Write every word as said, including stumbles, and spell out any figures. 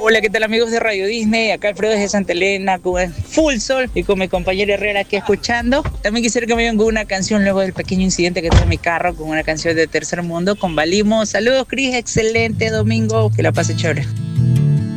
Hola, ¿qué tal amigos de Radio Disney? Acá Alfredo desde Santa Elena con el Full Sol y con mi compañera Herrera aquí escuchando. También quisiera que me venga una canción luego del pequeño incidente que tuve en mi carro con una canción de Tercer Mundo con Balimo. Saludos, Cris, excelente domingo, que la pase chévere.